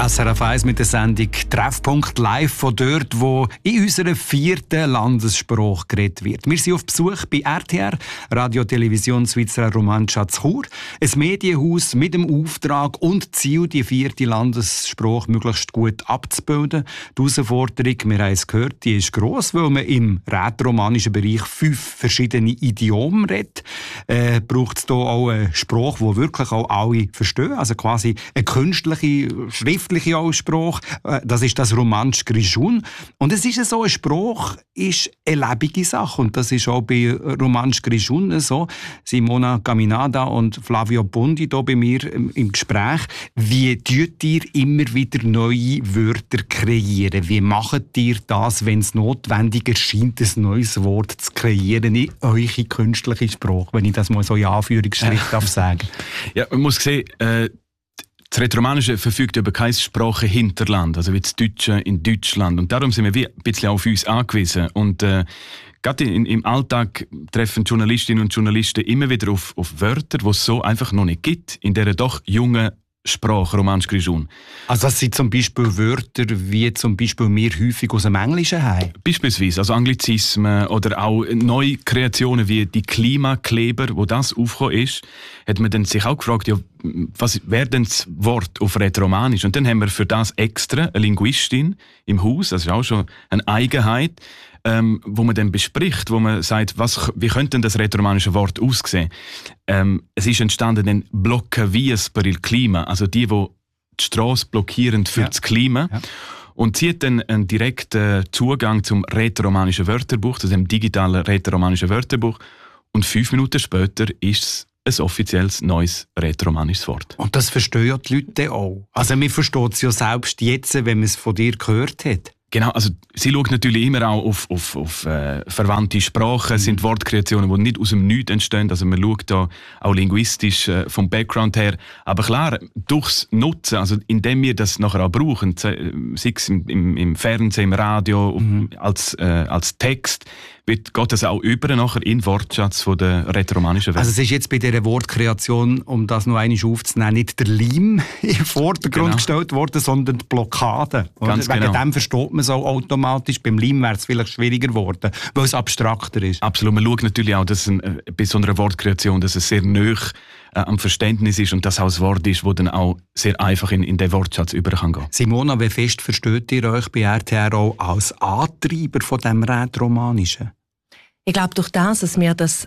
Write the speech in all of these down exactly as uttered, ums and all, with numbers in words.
S R F eins mit der Sendung «Treffpunkt live» von dort, wo in unserer vierten Landessprache geredet wird. Wir sind auf Besuch bei R T R, Radio Television Svizzera Romancia Chur, ein Medienhaus mit dem Auftrag und Ziel, die vierte Landessprache möglichst gut abzubilden. Die Herausforderung, wir haben es gehört, die ist gross, weil man im rätoromanischen Bereich fünf verschiedene Idiome redet. Äh, braucht es hier auch eine Sprache, die wirklich auch alle verstehen, also quasi eine künstliche, schriftliche Aussprache. Das ist das Romansch Grischun. Und es ist so, eine Sprache ist eine lebende Sache. Und das ist auch bei Romansch Grischun so. Simona Caminada und Flavio Bondi hier bei mir im Gespräch. Wie tut ihr immer wieder neue Wörter kreieren? Wie macht ihr das, wenn es notwendig erscheint, ein neues Wort zu kreieren in eure künstliche Sprache, wenn ich das mal so in Anführungsstrichen darf sagen? Ja, man muss sehen, äh das Rätoromanische verfügt über kein Sprachenhinterland, also wie das Deutsche in Deutschland. Und darum sind wir wie ein bisschen auf uns angewiesen. Und äh, gerade in, im Alltag treffen Journalistinnen und Journalisten immer wieder auf, auf Wörter, die es so einfach noch nicht gibt, in dieser doch jungen Sprache, Romansch Grischun. Also das sind zum Beispiel Wörter, wie zum Beispiel wir häufig aus dem Englischen haben? Beispielsweise, also Anglizismen oder auch neue Kreationen wie die Klimakleber, wo das aufgekommen ist, hat man dann sich auch gefragt, ja, was wäre denn das Wort auf Rätoromanisch? Und dann haben wir für das extra eine Linguistin im Haus, das ist auch schon eine Eigenheit, Ähm, wo man dann bespricht, wo man sagt, was, wie könnte denn das rätoromanische Wort aussehen? Ähm, es ist entstanden ein Blockavias per il Klima, also die, die die Strasse blockieren für ja. das Klima. Ja. Und sie hat dann einen direkten Zugang zum rätoromanischen Wörterbuch, zu dem digitalen rätoromanischen Wörterbuch. Und fünf Minuten später ist es ein offizielles neues rätoromanisches Wort. Und das verstehen ja die Leute auch. Also man versteht es ja selbst jetzt, wenn man es von dir gehört hat. Genau, also sie schaut natürlich immer auch auf, auf, auf äh, verwandte Sprachen, es sind Wortkreationen, die nicht aus dem Nichts entstehen, also man schaut da auch linguistisch äh, vom Background her, aber klar, durchs Nutzen, also indem wir das nachher auch brauchen, sei es im, im, im Fernsehen, im Radio, mhm. als, äh, als Text, wird, geht das auch über nachher in den Wortschatz von der rätoromanischen Welt. Also es ist jetzt bei dieser Wortkreation, um das noch einmal aufzunehmen, nicht der Leim im Vordergrund genau. gestellt worden, sondern die Blockade. Ganz Wegen genau. dem versteht man es auch automatisch. Beim Leim wäre es vielleicht schwieriger geworden, weil es abstrakter ist. Absolut. Man schaut natürlich auch, dass ein, bei so einer Wortkreation, dass es sehr nahe äh, am Verständnis ist und dass auch ein Wort ist, das dann auch sehr einfach in, in den Wortschatz über kann gehen. Simona, wie fest versteht ihr euch bei R T R auch als Antreiber von diesem Rätoromanischen? Ich glaube, durch das, dass wir das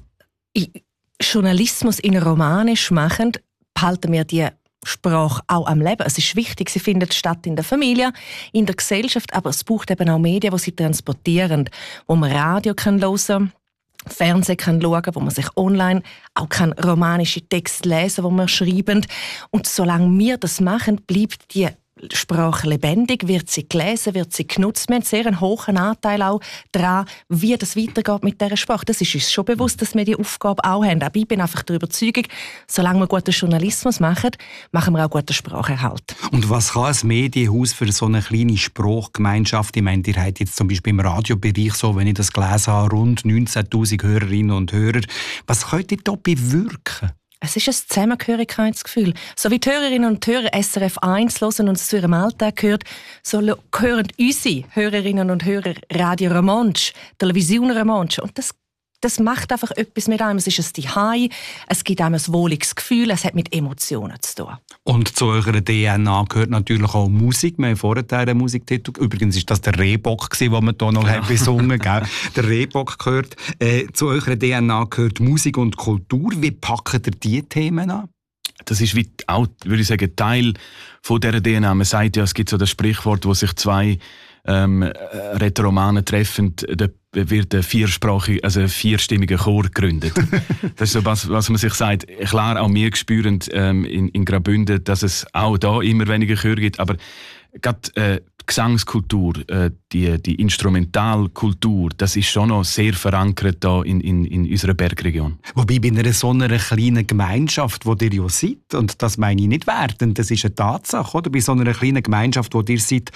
Journalismus in Romanisch machen, behalten wir die Sprache auch am Leben. Es ist wichtig, sie findet statt in der Familie, in der Gesellschaft, aber es braucht eben auch Medien, die sie transportieren, wo man Radio kann hören, Fernsehen kann schauen, wo man sich online auch kann romanische Texte lesen, wo wir schreiben. Und solange wir das machen, bleibt die Sprache lebendig, wird sie gelesen, wird sie genutzt. Wir haben sehr einen hohen Anteil auch daran, wie das weitergeht mit dieser Sprache. Das ist uns schon bewusst, dass wir die Aufgabe auch haben. Aber ich bin einfach der Überzeugung, solange wir guten Journalismus machen, machen wir auch guten Spracherhalt. Und was kann ein Medienhaus für so eine kleine Sprachgemeinschaft? Ich meine, ihr habt jetzt zum Beispiel im Radiobereich so, wenn ich das gelesen habe, rund neunzehntausend Hörerinnen und Hörer. Was könnt ihr da bewirken? Es ist ein Zusammengehörigkeitsgefühl. So wie die Hörerinnen und Hörer S R F eins hören und es zu ihrem Alltag gehört, so hören unsere Hörerinnen und Hörer Radio Romansch, Television Romansch. Und das, das macht einfach etwas mit einem. Es ist ein Zuhause, es gibt einem ein wohliges Gefühl, es hat mit Emotionen zu tun. Und zu eurer D N A gehört natürlich auch Musik. Wir haben vorhin einen Musiktitel. Übrigens war das der Rehbock, den wir hier noch ja. besungen haben. Der Rehbock gehört. Äh, zu eurer D N A gehört Musik und Kultur. Wie packen ihr diese Themen an? Das ist wie auch, würde ich sagen, Teil von dieser D N A. Man sagt ja, es gibt so das Sprichwort, wo sich zwei ähm, Rätoromanen treffen, da wird ein viersprachig, also ein vierstimmiger Chor gegründet. Das ist so was, was man sich sagt. Klar, auch wir spüren ähm, in, in Graubünden, dass es auch da immer weniger Chöre gibt, aber gerade äh, die Gesangskultur, äh, die, die Instrumentalkultur, das ist schon noch sehr verankert da in, in, in unserer Bergregion. Wobei bei einer so einer kleinen Gemeinschaft, wo ihr ja seid, und das meine ich nicht wertend, das ist eine Tatsache, oder? Bei so einer kleinen Gemeinschaft, wo ihr seid,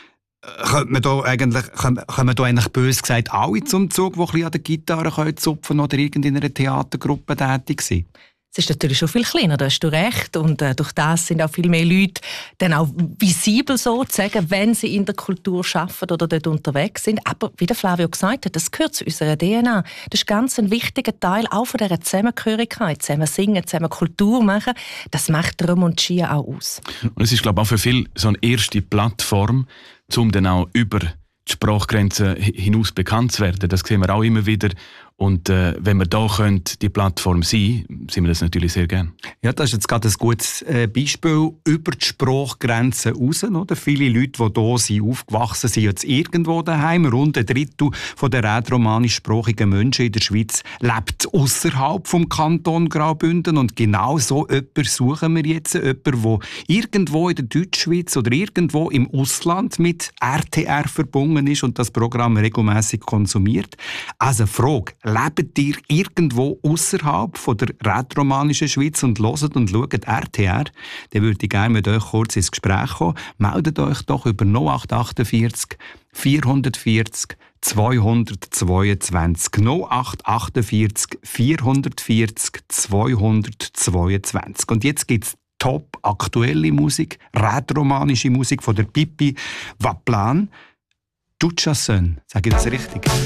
Könnte man da eigentlich, kommen da eigentlich bös gesagt alle zum Zug, die ein bisschen an der Gitarre zupfen oder in irgendeiner Theatergruppe tätig sind? Es ist natürlich schon viel kleiner, da hast du recht. Und äh, durch das sind auch viel mehr Leute dann auch visibel sozusagen, wenn sie in der Kultur arbeiten oder dort unterwegs sind. Aber wie der Flavio gesagt hat, das gehört zu unserer D N A. Das ist ganz ein wichtiger Teil auch von dieser Zusammengehörigkeit. Zusammen singen, zusammen Kultur machen. Das macht Rom und Chia auch aus. Und es ist, glaube ich, auch für viele so eine erste Plattform, um dann auch über die Sprachgrenzen hinaus bekannt zu werden. Das sehen wir auch immer wieder. Und äh, wenn wir da können, die Plattform sein können, sind wir das natürlich sehr gerne. Ja, das ist jetzt gerade ein gutes äh, Beispiel über die Sprachgrenzen raus. Oder? Viele Leute, die hier sind, aufgewachsen sind, jetzt irgendwo daheim. Rund ein Drittel der rätoromanischsprachigen Menschen in der Schweiz lebt außerhalb vom Kanton Graubünden. Und genau so jemanden suchen wir jetzt. Jemanden, der irgendwo in der Deutschschweiz oder irgendwo im Ausland mit R T R verbunden ist und das Programm regelmäßig konsumiert. Also Frage: Lebt ihr irgendwo außerhalb von der rätoromanischen Schweiz und hört und schaut R T R? Dann würde ich gerne mit euch kurz ins Gespräch kommen. Meldet euch doch über null acht achtundvierzig vierhundertvierzig zweihundertzweiundzwanzig. null acht achtundvierzig vierhundertvierzig zweihundertzweiundzwanzig. Und jetzt gibt es top aktuelle Musik, rätoromanische Musik von der Pippi Vaplan. Duccia Sön, sage ich das richtig?